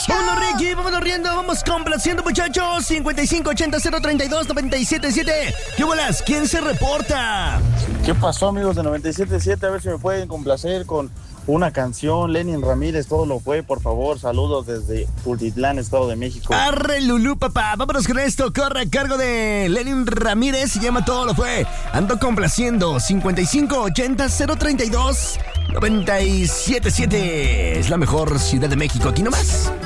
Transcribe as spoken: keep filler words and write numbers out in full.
Vámonos, Ricky, vámonos riendo, vamos complaciendo, muchachos. cincuenta y cinco ochenta cero treinta y dos noventa y siete siete. ¿Qué bolas? ¿Quién se reporta? ¿Qué pasó, amigos de noventa y siete siete? A ver si me pueden complacer con una canción. Lenin Ramírez, todo lo fue, por favor. Saludos desde Tultitlán, Estado de México. Arre, Lulú, papá. Vámonos con esto. Corre a cargo de Lenin Ramírez. Se llama Todo lo fue. Ando complaciendo. cincuenta y cinco ochenta cero treinta y dos noventa y siete siete. Es la mejor Ciudad de México. Aquí nomás.